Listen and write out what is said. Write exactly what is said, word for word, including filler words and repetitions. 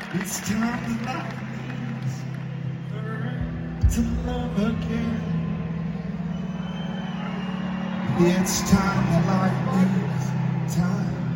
It's time to love, to love again. It's time to like these time.